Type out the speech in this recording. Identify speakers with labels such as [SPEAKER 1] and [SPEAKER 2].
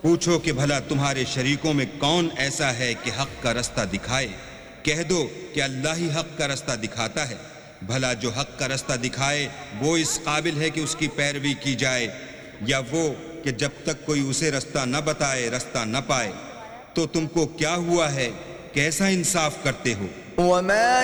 [SPEAKER 1] पूछो कि भला तुम्हारे शरीकों में कौन ऐसा है कि हक का रास्ता दिखाए। कह दो कि अल्लाह ही हक का रास्ता दिखाता है। भला जो हक का रास्ता दिखाए वो इस काबिल है कि उसकी पैरवी की जाए, या वो कि जब तक कोई उसे रास्ता न बताए रास्ता न पाए। तो तुमको क्या हुआ है, कैसा इंसाफ करते हो।